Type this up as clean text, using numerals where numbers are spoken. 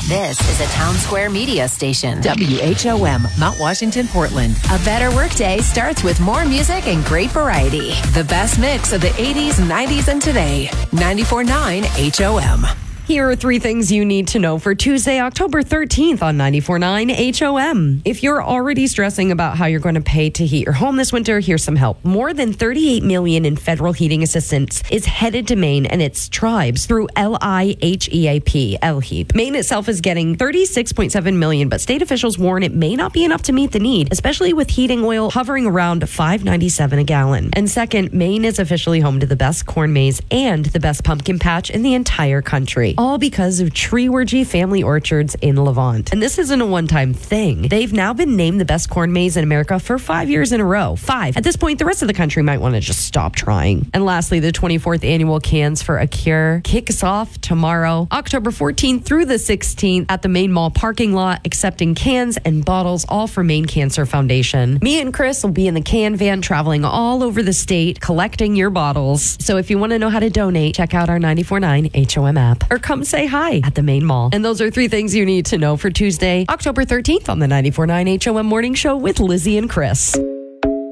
This is a Town Square Media station. WHOM, Mount Washington, Portland. A better workday starts with more music and great variety. The best mix of the 80s, 90s, and today. 94.9 HOM. Here are 3 things you need to know for Tuesday, October 13th on 94.9 HOM. If you're already stressing about how you're going to pay to heat your home this winter, here's some help. More than $38 million in federal heating assistance is headed to Maine and its tribes through LIHEAP. Maine itself is getting $36.7 million, but state officials warn it may not be enough to meet the need, especially with heating oil hovering around $5.97 a gallon. And second, Maine is officially home to the best corn maze and the best pumpkin patch in the entire country. All because of Treewergy Family Orchards in Levant. And this isn't a one-time thing. They've now been named the best corn maze in America for 5 years in a row. 5. At this point, the rest of the country might want to just stop trying. And lastly, the 24th annual Cans for a Cure kicks off tomorrow, October 14th through the 16th at the Maine Mall parking lot, accepting cans and bottles, all for Maine Cancer Foundation. Me and Chris will be in the can van traveling all over the state, collecting your bottles. So if you want to know how to donate, check out our 94.9 HOM app. Or come say hi at the Maine Mall. And those are 3 things you need to know for Tuesday, October 13th on the 94.9 HOM Morning Show with Lizzie and Chris.